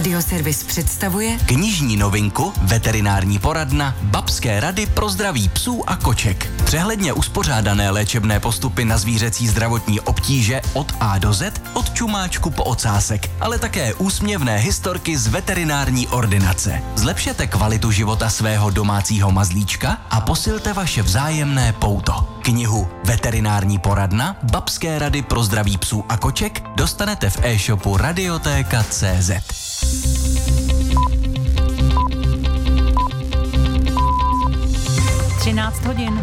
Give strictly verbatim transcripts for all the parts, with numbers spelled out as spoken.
Radioservis představuje knižní novinku Veterinární poradna Babské rady pro zdraví psů a koček. Přehledně uspořádané léčebné postupy na zvířecí zdravotní obtíže od A do Z, od čumáčku po ocásek, ale také úsměvné historky z veterinární ordinace. Zlepšete kvalitu života svého domácího mazlíčka a posilte vaše vzájemné pouto. Knihu Veterinární poradna Babské rady pro zdraví psů a koček dostanete v e-shopu radiotéka tečka cé zet. třináct hodin.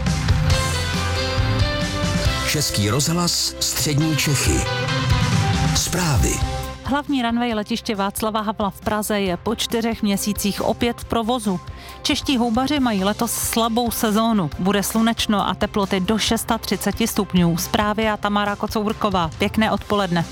Český rozhlas, střední Čechy. Zprávy. Hlavní runway letiště Václava Havla v Praze je po čtyřech měsících opět v provozu. Čeští houbaři mají letos slabou sezónu. Bude slunečno a teploty do třicet šest stupňů. Zprávy a Tamara Kocourková. Pěkné odpoledne.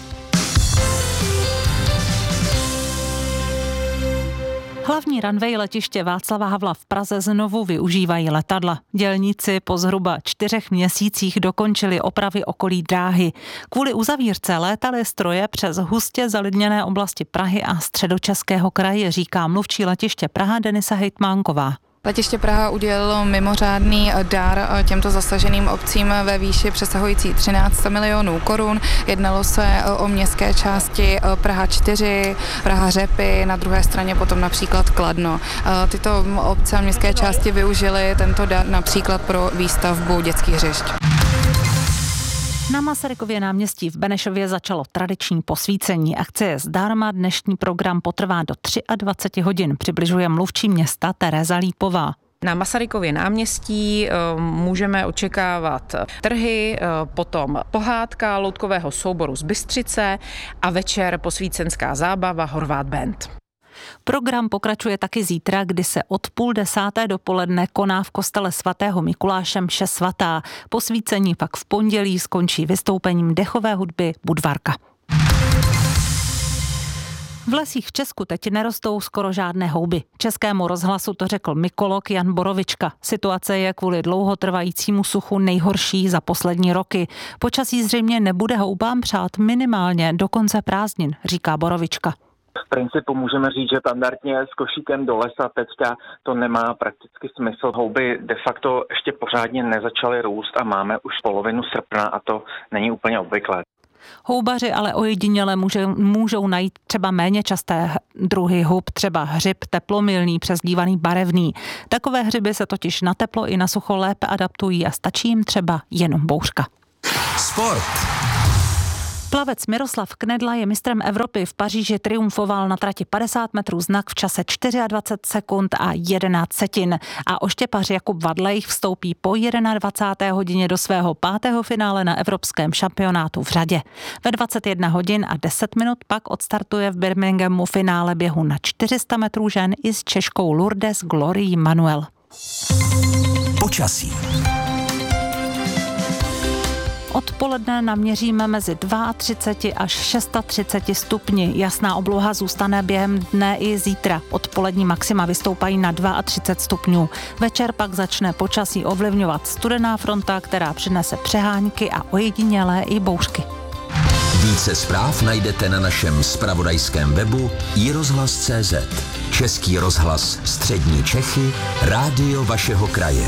Hlavní runway letiště Václava Havla v Praze znovu využívají letadla. Dělníci po zhruba čtyřech měsících dokončili opravy okolí dráhy. Kvůli uzavírce létaly stroje přes hustě zalidněné oblasti Prahy a Středočeského kraje, říká mluvčí letiště Praha Denisa Hejtmánková. Letiště Praha udělilo mimořádný dar těmto zasaženým obcím ve výši přesahující třináct milionů korun. Jednalo se o městské části Praha čtyři, Praha Řepy, na druhé straně potom například Kladno. Tyto obce a městské části využily tento dar například pro výstavbu dětských hřišť. Na Masarykově náměstí v Benešově začalo tradiční posvícení. Akce je zdarma, dnešní program potrvá do dvacet tři hodin, přibližuje mluvčí města Tereza Lípová. Na Masarykově náměstí můžeme očekávat trhy, potom pohádka loutkového souboru z Bystřice a večer posvícenská zábava Horváth Band. Program pokračuje taky zítra, kdy se od půl desáté dopoledne koná v kostele svatého Mikuláše mše svatá. Posvícení pak v pondělí skončí vystoupením dechové hudby Budvarka. V lesích v Česku teď nerostou skoro žádné houby. Českému rozhlasu to řekl mykolog Jan Borovička. Situace je kvůli dlouhotrvajícímu suchu nejhorší za poslední roky. Počasí zřejmě nebude houbám přát minimálně do konce prázdnin, říká Borovička. V principu můžeme říct, že standardně s košíkem do lesa teďka to nemá prakticky smysl. Houby de facto ještě pořádně nezačaly růst a máme už polovinu srpna a to není úplně obvyklé. Houbaři ale ojediněle může, můžou najít třeba méně časté druhy hub, třeba hřib teplomilný, přezdívaný barevný. Takové hřiby se totiž na teplo i na sucho lépe adaptují a stačí jim třeba jenom bouřka. Sport. Plavec Miroslav Knedla je mistrem Evropy. V Paříži triumfoval na trati padesát metrů znak v čase dvacet čtyři sekund a jedenáct setin. A oštěpař Jakub Vadlejch vstoupí po dvacáté jedné hodině do svého pátého finále na evropském šampionátu v řadě. Ve dvacet jedna hodin a deset minut pak odstartuje v Birminghamu finále běhu na čtyři sta metrů žen i s Češkou Lourdes Glorii Manuel. Počasí. Odpoledne naměříme mezi třicet dva až třicet šest stupni. Jasná obloha zůstane během dne i zítra. Odpolední maxima vystoupají na třicet dva stupňů. Večer pak začne počasí ovlivňovat studená fronta, která přinese přehánky a ojedinělé i bouřky. Více zpráv najdete na našem zpravodajském webu i rozhlas tečka cé zet. Český rozhlas, střední Čechy, rádio vašeho kraje.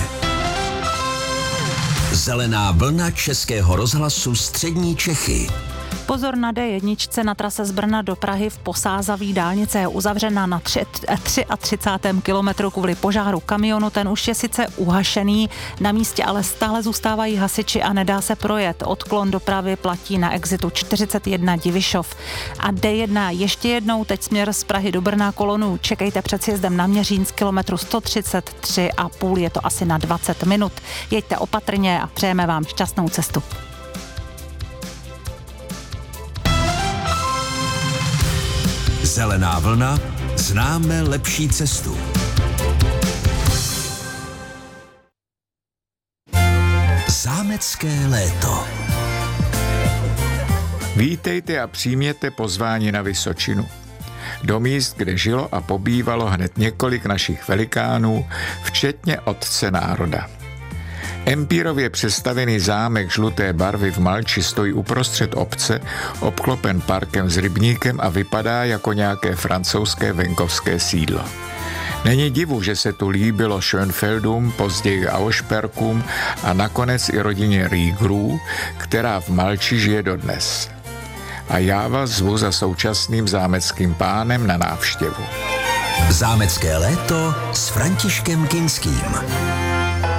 Zelená vlna Českého rozhlasu střední Čechy. Pozor na dé jedna na trase z Brna do Prahy v Posázaví. Dálnice je uzavřená na třicátém kilometru kvůli požáru kamionu. Ten už je sice uhašený, na místě ale stále zůstávají hasiči a nedá se projet. Odklon dopravy platí na exitu čtyřicet jedna Divišov. A dé jedna ještě jednou, teď směr z Prahy do Brna kolonu. Čekejte před sjezdem na Měřín z kilometru sto třicet tři a půl, je to asi na dvacet minut. Jeďte opatrně a přejeme vám šťastnou cestu. Zelená vlna, známe lepší cestu. Zámecké léto. Vítejte a přijměte pozvání na Vysočinu. Do míst, kde žilo a pobývalo hned několik našich velikánů, včetně otce národa. Empírově přestavěný zámek žluté barvy v Malči stojí uprostřed obce, obklopen parkem s rybníkem a vypadá jako nějaké francouzské venkovské sídlo. Není divu, že se tu líbilo Schönfeldům, později Auersperkům a nakonec i rodině Riegerů, která v Malči žije dodnes. A já vás zvu za současným zámeckým pánem na návštěvu. Zámecké léto s Františkem Kinským.